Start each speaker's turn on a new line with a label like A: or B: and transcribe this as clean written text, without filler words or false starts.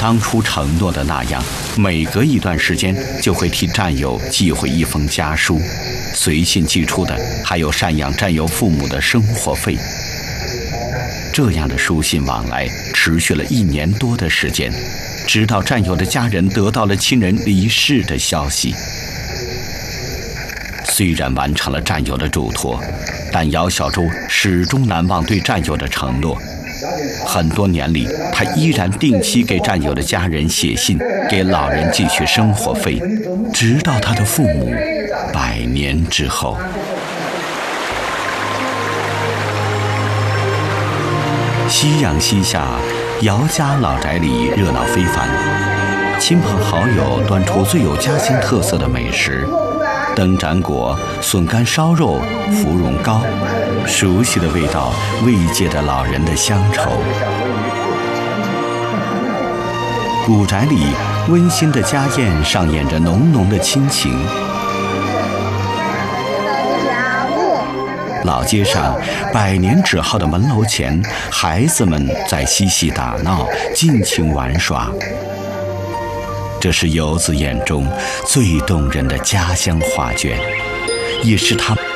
A: 当初承诺的那样，每隔一段时间就会替战友寄回一封家书，随信寄出的还有赡养战友父母的生活费。这样的书信往来持续了1年多的时间，直到战友的家人得到了亲人离世的消息。虽然完成了战友的嘱托，但姚小周始终难忘对战友的承诺。很多年里，他依然定期给战友的家人写信，给老人寄去生活费，直到他的父母100年之后。夕阳西下，姚家老宅里热闹非凡，亲朋好友端出最有家乡特色的美食：灯盏果、笋干烧肉、芙蓉糕，熟悉的味道慰藉着老人的乡愁。古宅里温馨的家宴上演着浓浓的亲情。老街上100年纸号的门楼前，孩子们在嬉戏打闹，尽情玩耍。这是游子眼中最动人的家乡画卷，也是他